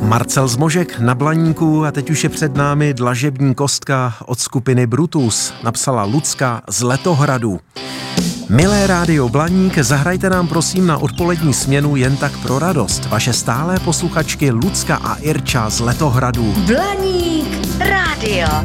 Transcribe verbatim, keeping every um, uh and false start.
Marcel Zmožek na Blaníku a teď už je před námi dlažební kostka od skupiny Brutus, napsala Lucka z Letohradu. Milé rádio Blaník, zahrajte nám prosím na odpolední směnu jen tak pro radost. Vaše stálé posluchačky Lucka a Irča z Letohradu. Blaník rádio.